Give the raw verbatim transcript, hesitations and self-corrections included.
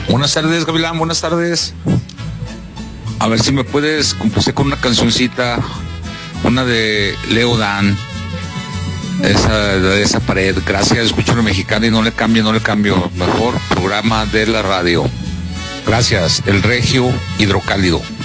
Buenas tardes, Gavilán, buenas tardes. A ver si me puedes complacer con una cancioncita, una de Leo Dan, esa, de esa pared. Gracias, escucho lo mexicano y no le cambio, no le cambio. Mejor programa de la radio. Gracias, el Regio Hidrocálido.